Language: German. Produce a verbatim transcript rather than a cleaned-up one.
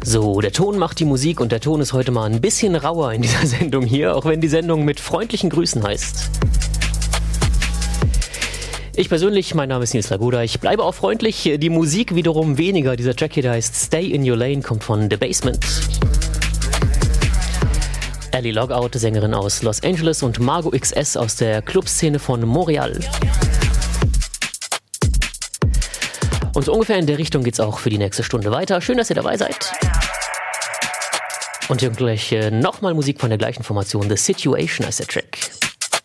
So, der Ton macht die Musik und der Ton ist heute mal ein bisschen rauer in dieser Sendung hier, auch wenn die Sendung mit freundlichen Grüßen heißt. Ich persönlich, mein Name ist Nils Lagoda, ich bleibe auch freundlich, die Musik wiederum weniger. Dieser Track hier, der heißt Stay in Your Lane, kommt von The Basement. Ellie Logout, Sängerin aus Los Angeles, und Margo X S aus der Clubszene von Montreal. Und so ungefähr in der Richtung geht's auch für die nächste Stunde weiter. Schön, dass ihr dabei seid. Und hier gleich äh, nochmal Musik von der gleichen Formation. The Situation heißt der Track.